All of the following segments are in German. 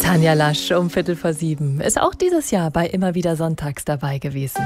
Tanja Lasch um 6:45 ist auch dieses Jahr bei Immer wieder sonntags dabei gewesen.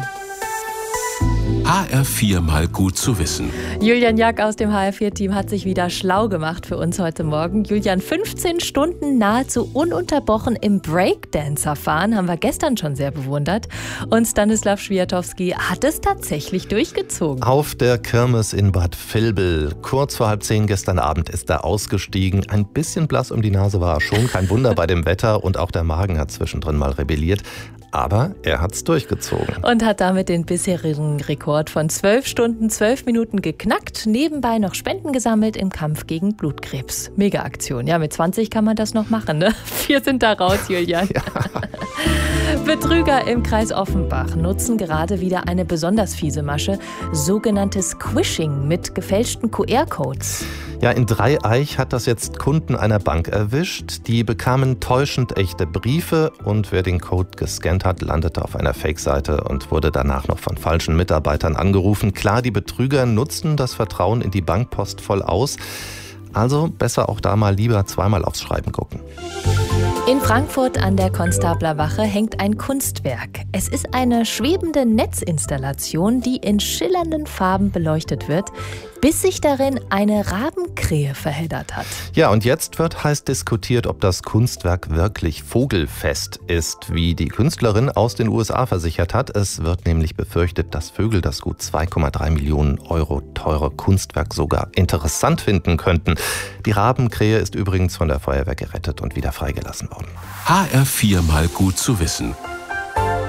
HR4 mal gut zu wissen. Julian Jack aus dem HR4-Team hat sich wieder schlau gemacht für uns heute Morgen. Julian, 15 Stunden nahezu ununterbrochen im Breakdancer-Fahren haben wir gestern schon sehr bewundert. Und Stanislav Schwiatowski hat es tatsächlich durchgezogen. Auf der Kirmes in Bad Vilbel. Kurz vor 9:30 gestern Abend ist er ausgestiegen. Ein bisschen blass um die Nase war er schon. Kein Wunder bei dem Wetter. Und auch der Magen hat zwischendrin mal rebelliert. Aber er hat's durchgezogen. Und hat damit den bisherigen Rekord von 12 Stunden, 12 Minuten geknackt. Nebenbei noch Spenden gesammelt im Kampf gegen Blutkrebs. Mega-Aktion. Ja, mit 20 kann man das noch machen, ne? 4 sind da raus, Julian. Ja. Betrüger im Kreis Offenbach nutzen gerade wieder eine besonders fiese Masche, sogenanntes Squishing mit gefälschten QR-Codes. Ja, in Dreieich hat das jetzt Kunden einer Bank erwischt. Die bekamen täuschend echte Briefe und wer den Code gescannt hat, landete auf einer Fake-Seite und wurde danach noch von falschen Mitarbeitern angerufen. Klar, die Betrüger nutzten das Vertrauen in die Bankpost voll aus. Also besser auch da mal lieber zweimal aufs Schreiben gucken. In Frankfurt an der Konstablerwache hängt ein Kunstwerk. Es ist eine schwebende Netzinstallation, die in schillernden Farben beleuchtet wird, bis sich darin eine Rabenkrähe verheddert hat. Ja, und jetzt wird heiß diskutiert, ob das Kunstwerk wirklich vogelfest ist, wie die Künstlerin aus den USA versichert hat. Es wird nämlich befürchtet, dass Vögel das gut 2,3 Millionen Euro teure Kunstwerk sogar interessant finden könnten. Die Rabenkrähe ist übrigens von der Feuerwehr gerettet und wieder freigelassen worden. HR4 mal gut zu wissen.